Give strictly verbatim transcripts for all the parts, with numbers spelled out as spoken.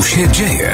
się dzieje?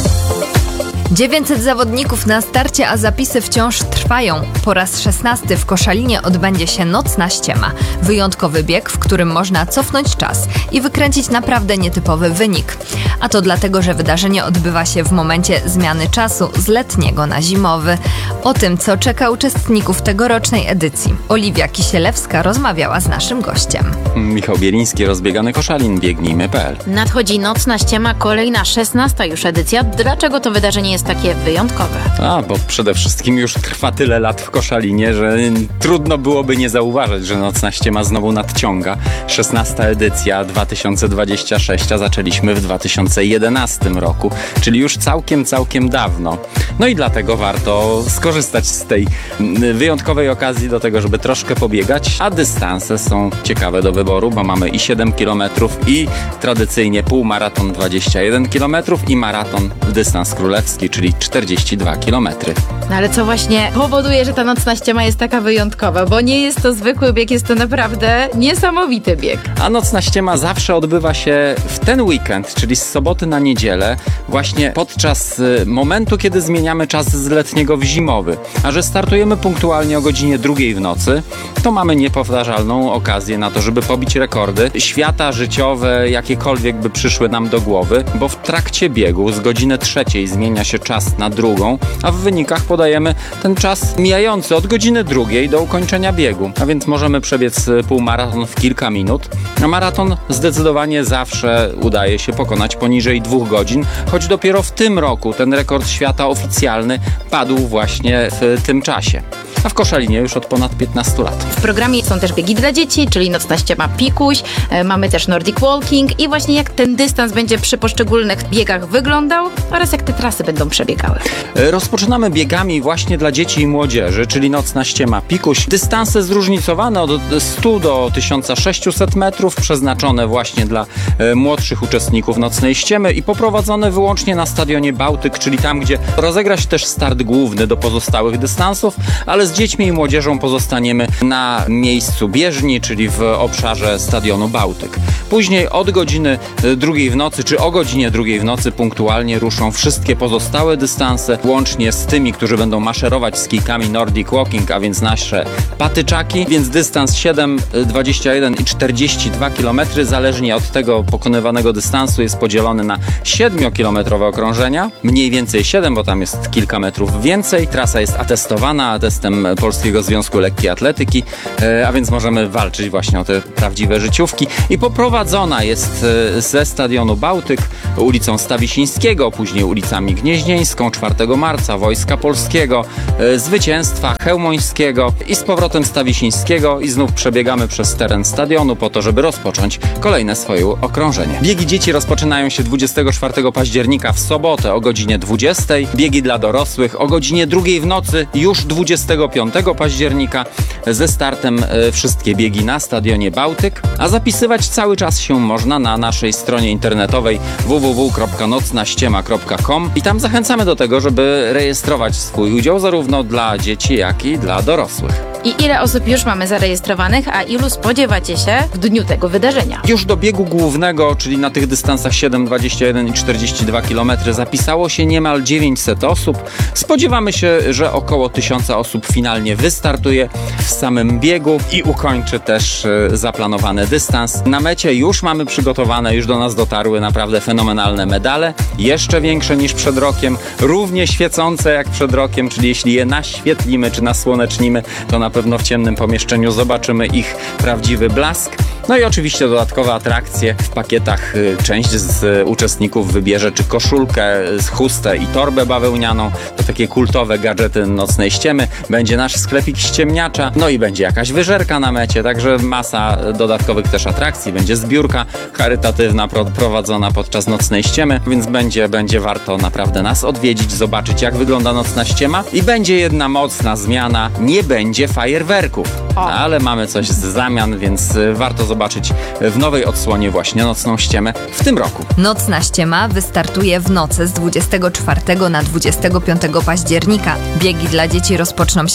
dziewięćset zawodników na starcie, a zapisy wciąż trwają. Po raz szesnasty w Koszalinie odbędzie się Nocna Ściema. Wyjątkowy bieg, w którym można cofnąć czas i wykręcić naprawdę nietypowy wynik. A to dlatego, że wydarzenie odbywa się w momencie zmiany czasu z letniego na zimowy. O tym, co czeka uczestników tegorocznej edycji, Oliwia Kisielewska rozmawiała z naszym gościem. Michał Bieliński, rozbiegany Koszalin, biegnijmy kropka pe el. Nadchodzi Nocna Ściema, kolejna szesnasta już edycja. Dlaczego to wydarzenie jest takie wyjątkowe? A, bo przede wszystkim już trwa tyle lat w Koszalinie, że trudno byłoby nie zauważyć, że Nocna Ściema znowu nadciąga. szesnasta edycja dwa tysiące dwudziesty szósty, a zaczęliśmy w dwa tysiące jedenastym roku, czyli już całkiem, całkiem dawno. No i dlatego warto skorzystać z tej wyjątkowej okazji do tego, żeby troszkę pobiegać, a dystanse są ciekawe do wyboru, bo mamy i siedem kilometrów, i tradycyjnie półmaraton dwadzieścia jeden kilometrów i maraton dystans królewski, czyli czterdzieści dwa kilometry. No ale co właśnie powoduje, że ta Nocna Ściema jest taka wyjątkowa? Bo nie jest to zwykły bieg, jest to naprawdę niesamowity bieg. A Nocna Ściema zawsze odbywa się w ten weekend, czyli z soboty na niedzielę, właśnie podczas momentu, kiedy zmieniamy czas z letniego w zimowy. A że startujemy punktualnie o godzinie drugiej w nocy, to mamy niepowtarzalną okazję na to, żeby pobić rekordy świata, życiowe, jakiekolwiek by przyszły nam do głowy, bo w trakcie biegu z godziny trzeciej zmienia się czas na drugą, a w wynikach podajemy ten czas mijający od godziny drugiej do ukończenia biegu. A więc możemy przebiec półmaraton w kilka minut, a maraton zdecydowanie zawsze udaje się pokonać poniżej dwóch godzin, choć dopiero w tym roku ten rekord świata oficjalny padł właśnie w tym czasie. A w Koszalinie już od ponad piętnastu lat. W programie są też biegi dla dzieci, czyli Nocna Ściema Pikuś, e, mamy też Nordic Walking i właśnie jak ten dystans będzie przy poszczególnych biegach wyglądał oraz jak te trasy będą przebiegały. Rozpoczynamy biegami właśnie dla dzieci i młodzieży, czyli Nocna Ściema Pikuś. Dystanse zróżnicowane od stu do tysiąca sześciuset metrów, przeznaczone właśnie dla e, młodszych uczestników Nocnej Ściemy i poprowadzone wyłącznie na stadionie Bałtyk, czyli tam, gdzie rozegra się też start główny do pozostałych dystansów, ale z dziećmi i młodzieżą pozostaniemy na miejscu bieżni, czyli w obszarze stadionu Bałtyk. Później od godziny drugiej w nocy, czy o godzinie drugiej w nocy punktualnie ruszą wszystkie pozostałe dystanse, łącznie z tymi, którzy będą maszerować z kijkami Nordic Walking, a więc nasze patyczaki, więc dystans siedem, dwadzieścia jeden i czterdzieści dwa kilometry, zależnie od tego pokonywanego dystansu, jest podzielony na siedmiokilometrowe okrążenia, mniej więcej siedem, bo tam jest kilka metrów więcej. Trasa jest atestowana atestem Polskiego Związku Lekkiej Atletyki, a więc możemy walczyć właśnie o te prawdziwe życiówki. I poprowadzona jest ze stadionu Bałtyk ulicą Stawisińskiego, później ulicami Gnieźnieńską, czwartego marca, Wojska Polskiego, Zwycięstwa, Chełmońskiego i z powrotem Stawisińskiego i znów przebiegamy przez teren stadionu po to, żeby rozpocząć kolejne swoje okrążenie. Biegi dzieci rozpoczynają się dwudziestego czwartego października w sobotę o godzinie dwudziestej, biegi dla dorosłych o godzinie drugiej w nocy już dwudziestego piątego października ze startem e, wszystkie biegi na stadionie Bałtyk, a zapisywać cały czas się można na naszej stronie internetowej w w w kropka nocna ściema kropka com i tam zachęcamy do tego, żeby rejestrować swój udział zarówno dla dzieci, jak i dla dorosłych. I ile osób już mamy zarejestrowanych, a ilu spodziewacie się w dniu tego wydarzenia? Już do biegu głównego, czyli na tych dystansach siedem, dwadzieścia jeden i czterdzieści dwa kilometry zapisało się niemal dziewięćset osób. Spodziewamy się, że około tysiąca osób finalnie wystartuje w samym biegu i ukończy też e, zaplanowany dystans. Na mecie już mamy przygotowane, już do nas dotarły naprawdę fenomenalne medale, jeszcze większe niż przed rokiem, równie świecące jak przed rokiem, czyli jeśli je naświetlimy czy nasłonecznimy, to na pewno w ciemnym pomieszczeniu zobaczymy ich prawdziwy blask. No i oczywiście dodatkowe atrakcje w pakietach. Część z uczestników wybierze czy koszulkę, chustę i torbę bawełnianą. To takie kultowe gadżety Nocnej Ściemy. Będzie nasz sklepik ściemniacza, no i będzie jakaś wyżerka na mecie, także masa dodatkowych też atrakcji. Będzie zbiórka charytatywna prowadzona podczas Nocnej Ściemy, więc będzie, będzie warto naprawdę nas odwiedzić, zobaczyć jak wygląda Nocna Ściema i będzie jedna mocna zmiana. Nie będzie fajerwerków, ale mamy coś z zamian, więc warto zobaczyć w nowej odsłonie właśnie Nocną Ściemę w tym roku. Nocna Ściema wystartuje w nocy z dwudziestego czwartego na dwudziestego piątego października. Biegi dla dzieci rozpoczną się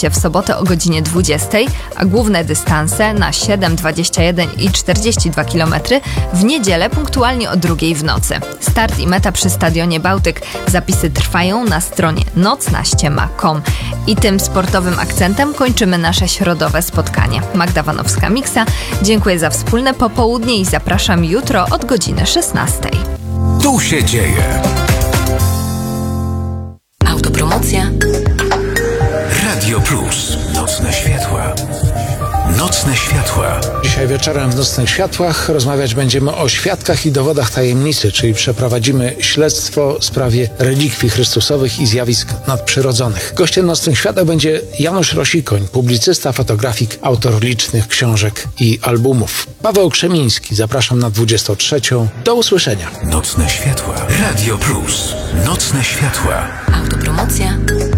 się w sobotę o godzinie dwudziestej, a główne dystanse na siedem, dwadzieścia jeden i czterdzieści dwa kilometry w niedzielę punktualnie o drugiej w nocy. Start i meta przy Stadionie Bałtyk. Zapisy trwają na stronie noc na ściema kropka com. I tym sportowym akcentem kończymy nasze środowe spotkanie. Magda Wanowska-Miksa, dziękuję za wspólne popołudnie i zapraszam jutro od godziny szesnastej. Tu się dzieje. Autopromocja. Radio Plus. Nocne światła. Nocne światła. Dzisiaj wieczorem w Nocnych Światłach rozmawiać będziemy o świadkach i dowodach tajemnicy, czyli przeprowadzimy śledztwo w sprawie relikwii chrystusowych i zjawisk nadprzyrodzonych. Gościem Nocnych Światła będzie Janusz Rosikoń, publicysta, fotografik, autor licznych książek i albumów. Paweł Krzemiński, zapraszam na dwudziestą trzecią. Do usłyszenia. Nocne światła. Radio Plus. Nocne światła. Autopromocja.